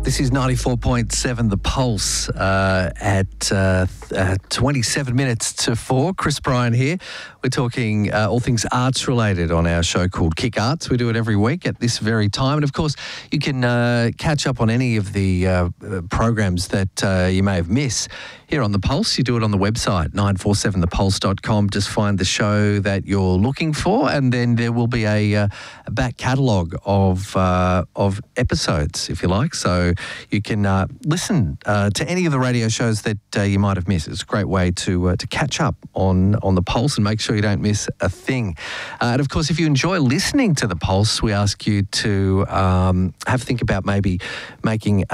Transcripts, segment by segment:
This is 94.7 The Pulse at 27 minutes to 4. Chris Bryan here. We're talking all things arts related on our show called Kick Arts. We do it every week at this very time. And of course, you can catch up on any of the programs that you may have missed here on The Pulse. You do it on the website, 947thepulse.com. Just find the show that you're looking for, and then there will be a back catalogue of episodes, if you like. So you can listen to any of the radio shows that you might have missed. It's a great way to catch up on The Pulse and make sure you don't miss a thing. And of course, if you enjoy listening to The Pulse, we ask you to have a think about maybe making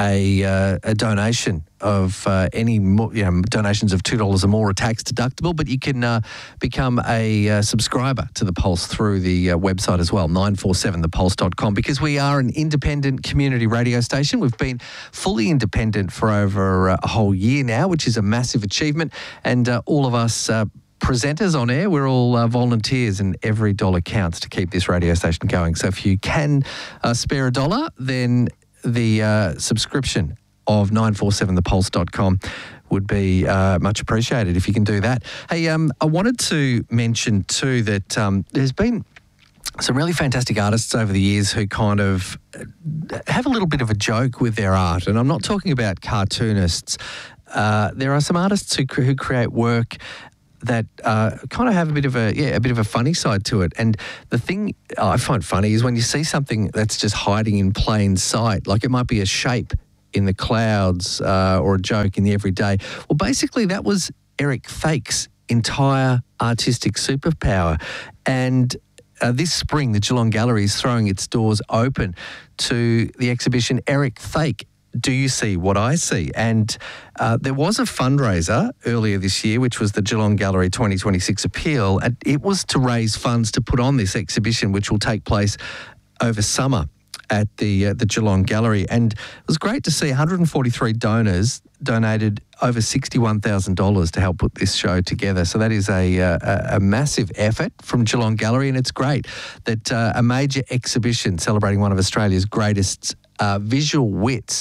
a donation of any donations of $2 or more are tax deductible, but you can become a subscriber to The Pulse through the website as well, 947thepulse.com, because we are an independent community radio station. We've been fully independent for over a whole year now, which is a massive achievement, and all of us presenters on air, we're all volunteers, and every dollar counts to keep this radio station going. So if you can spare a dollar, then the subscription of 947thepulse.com would be much appreciated if you can do that. Hey, I wanted to mention too that there's been some really fantastic artists over the years who kind of have a little bit of a joke with their art, and I'm not talking about cartoonists. There are some artists who create work that kind of have a bit of a funny side to it. And the thing I find funny is when you see something that's just hiding in plain sight, like it might be a shape in the clouds or a joke in the everyday. Well, basically that was Eric Fake's entire artistic superpower. And this spring, the Geelong Gallery is throwing its doors open to the exhibition Eric Fake, Do You See What I See? And there was a fundraiser earlier this year, which was the Geelong Gallery 2026 Appeal. And it was to raise funds to put on this exhibition, which will take place over summer at the Geelong Gallery. And it was great to see 143 donors donated over $61,000 to help put this show together. So that is a massive effort from Geelong Gallery, and it's great that a major exhibition celebrating one of Australia's greatest visual wits,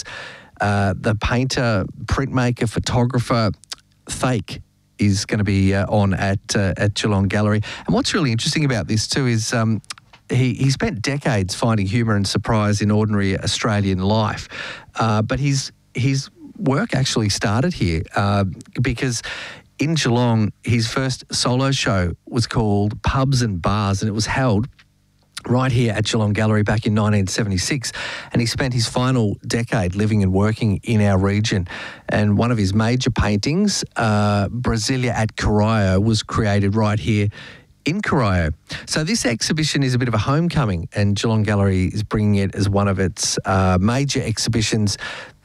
the painter, printmaker, photographer, Fake, is going to be on at Geelong Gallery. And what's really interesting about this too is he spent decades finding humour and surprise in ordinary Australian life, but his work actually started here because in Geelong, his first solo show was called Pubs and Bars, and it was held right here at Geelong Gallery back in 1976, and he spent his final decade living and working in our region. And one of his major paintings, Brasilia at Corio, was created right here in Corio. So this exhibition is a bit of a homecoming, and Geelong Gallery is bringing it as one of its major exhibitions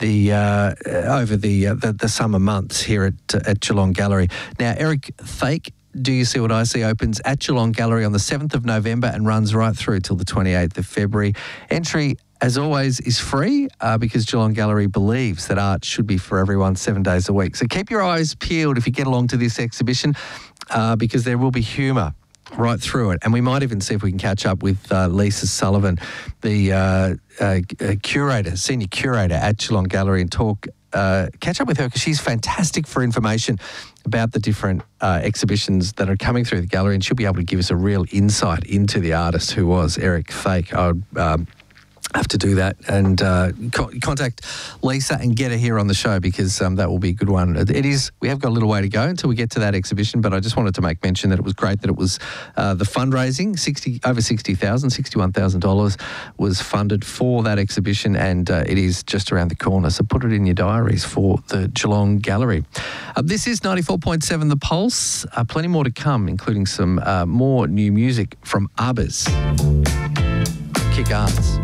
over the summer months here at Geelong Gallery. Now, Eric Fake, Do You See What I See opens at Geelong Gallery on the 7th of November and runs right through till the 28th of February. Entry, as always, is free because Geelong Gallery believes that art should be for everyone 7 days a week. So keep your eyes peeled if you get along to this exhibition because there will be humour right through it. And we might even see if we can catch up with Lisa Sullivan, the senior curator at Geelong Gallery, and catch up with her because she's fantastic for information about the different exhibitions that are coming through the gallery, and she'll be able to give us a real insight into the artist who was Eric Fake. I would have to do that and contact Lisa and get her here on the show because that will be a good one. We have got a little way to go until we get to that exhibition, but I just wanted to make mention that it was great that it was the fundraising, over $61,000 was funded for that exhibition, and it is just around the corner. So put it in your diaries for the Geelong Gallery. This is 94.7 The Pulse. Plenty more to come, including some more new music from Arbors. Kick Arts.